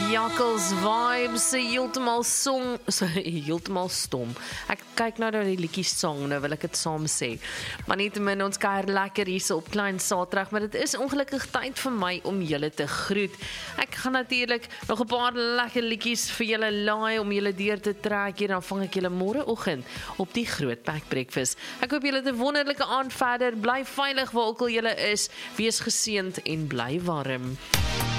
Jakkels vibes, heeltemal stom. Ek kyk nou die liedjies song, nou wil ek dit saam sê. Maar nietemin, ons kuier lekker hier op Klein Saterdag, maar dit is ongelukkig tyd vir my om julle te groet. Ek gaan natuurlik nog 'n paar lekker liedjies vir julle laai om julle deur te trek hier, dan vang ek julle môreoggend op die Groot Pack Breakfast. Ek hoop julle het 'n wonderlike aand verder, bly veilig waar ook al julle is, wees geseënd en bly warm.